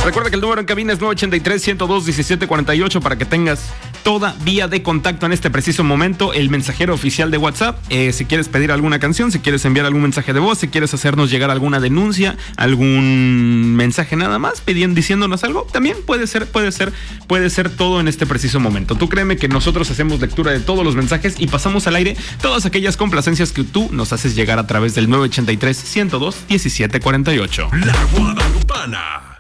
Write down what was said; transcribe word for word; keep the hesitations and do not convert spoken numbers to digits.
Recuerda que el número en cabina es nueve ochenta y tres, ciento dos, diecisiete cuarenta y ocho para que tengas toda vía de contacto en este preciso momento. El mensajero oficial de WhatsApp. Eh, si quieres pedir alguna canción, si quieres enviar algún mensaje de voz, si quieres hacernos llegar alguna denuncia, algún mensaje nada más, pidiendo, diciéndonos algo, también puede ser, puede ser, puede ser todo en este preciso momento. Tú créeme que nosotros hacemos lectura de todos los mensajes y pasamos al aire todas aquellas complacencias que tú nos haces llegar a través del nueve ochenta y tres, ciento dos, diecisiete cuarenta y ocho. La Guadalupana.